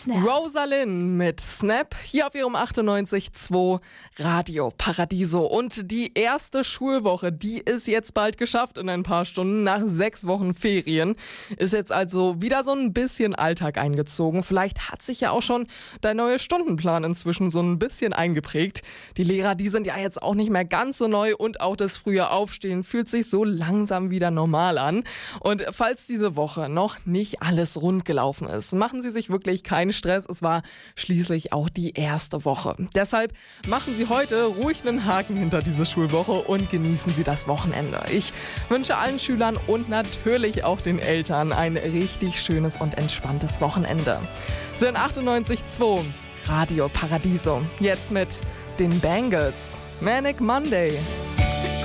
Snap. Rosalind mit Snap hier auf ihrem 98.2 Radio Paradiso. Und die erste Schulwoche, die ist jetzt bald geschafft in ein paar Stunden. Nach 6 Wochen Ferien ist jetzt also wieder so ein bisschen Alltag eingezogen. Vielleicht hat sich ja auch schon dein neuer Stundenplan inzwischen so ein bisschen eingeprägt. Die Lehrer, die sind ja jetzt auch nicht mehr ganz so neu und auch das frühe Aufstehen fühlt sich so langsam wieder normal an. Und falls diese Woche noch nicht alles rund gelaufen ist, machen Sie sich wirklich keinen Stress. Es war schließlich auch die erste Woche. Deshalb machen Sie heute ruhig einen Haken hinter diese Schulwoche und genießen Sie das Wochenende. Ich wünsche allen Schülern und natürlich auch den Eltern ein richtig schönes und entspanntes Wochenende. So in 98.2 Radio Paradiso. Jetzt mit den Bangles. Manic Monday.